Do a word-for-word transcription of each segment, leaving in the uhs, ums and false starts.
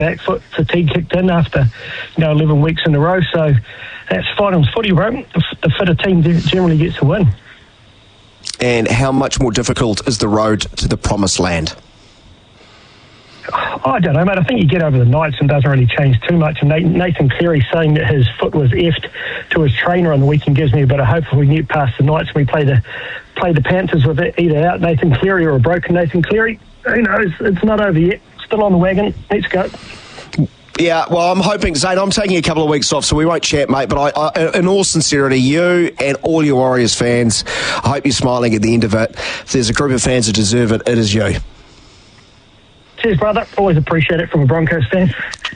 back foot fatigue kicked in after, you know, eleven weeks in a row. So that's finals footy, bro. The, the fitter team generally gets a win. And how much more difficult is the road to the promised land? I don't know, mate. I think you get over the nights and doesn't really change too much. And Nathan Cleary saying that his foot was effed to his trainer on the weekend gives me a bit of hope if we can get past the nights and we play the play the Panthers with it either out Nathan Cleary or a broken Nathan Cleary. Who knows? It's not over yet. Still on the wagon. Let's go. Yeah, well, I'm hoping, Zane, I'm taking a couple of weeks off, so we won't chat, mate, but I, I, in all sincerity, you and all your Warriors fans, I hope you're smiling at the end of it. If there's a group of fans that deserve it, it is you. Cheers, brother. Always appreciate it from a Broncos fan.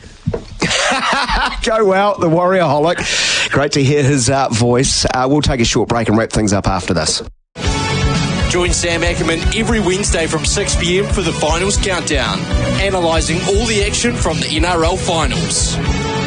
Go well, the Warriorholic. Great to hear his uh, voice. Uh, we'll take a short break and wrap things up after this. Join Sam Ackerman every Wednesday from six p m for the Finals Countdown, analysing all the action from the N R L Finals.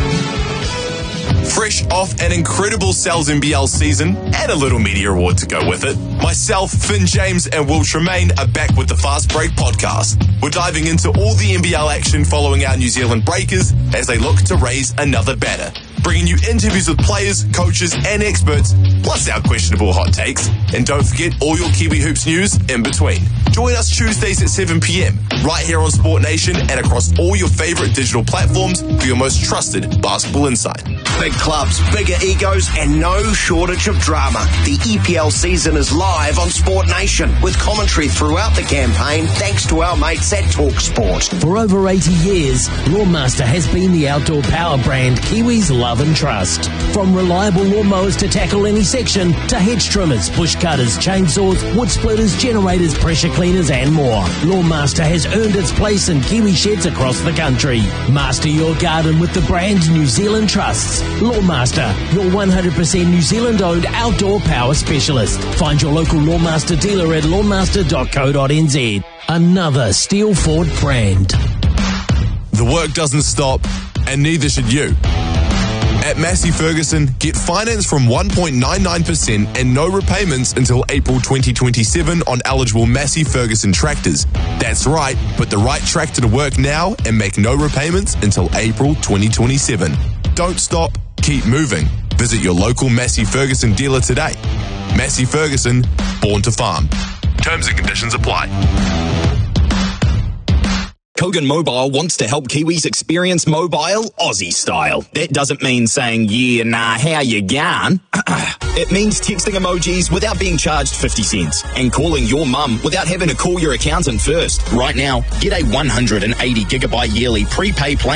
Fresh off an incredible Sal's N B L season and a little media award to go with it, myself, Finn James and Will Tremaine are back with the Fast Break podcast. We're diving into all the N B L action following our New Zealand Breakers as they look to raise another batter. Bringing you interviews with players, coaches and experts, plus our questionable hot takes. And don't forget all your Kiwi Hoops news in between. Join us Tuesdays at seven p m, right here on Sport Nation and across all your favourite digital platforms for your most trusted basketball insight. Big clubs, bigger egos, and no shortage of drama. The E P L season is live on Sport Nation with commentary throughout the campaign thanks to our mates at TalkSport. For over eighty years, Lawnmaster has been the outdoor power brand Kiwis love and trust. From reliable lawnmowers to tackle any section, to hedge trimmers, bush cutters, chainsaws, wood splitters, generators, pressure cleaners and more. Lawnmaster has earned its place in Kiwi sheds across the country. Master your garden with the brand New Zealand trusts. Lawnmaster, your one hundred percent New Zealand owned outdoor power specialist. Find your local Lawnmaster dealer at lawnmaster dot co dot n z. Another Steel Ford brand. The work doesn't stop, and neither should you. At Massey Ferguson, get finance from one point nine nine percent and no repayments until April twenty twenty-seven on eligible Massey Ferguson tractors. That's right, put the right tractor to work now and make no repayments until April twenty twenty-seven. Don't stop, keep moving. Visit your local Massey Ferguson dealer today. Massey Ferguson, born to farm. Terms and conditions apply. Kogan Mobile wants to help Kiwis experience mobile Aussie style. That doesn't mean saying, yeah, nah, how you gone? It means texting emojis without being charged fifty cents and calling your mum without having to call your accountant first. Right now, get a one hundred eighty gigabyte yearly prepaid plan